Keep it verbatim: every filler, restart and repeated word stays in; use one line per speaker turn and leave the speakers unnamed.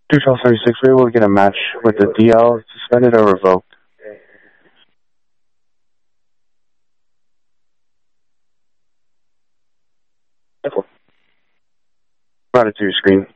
two twelve thirty-six, we will get a match with the D L suspended or revoked. Brought it to your screen.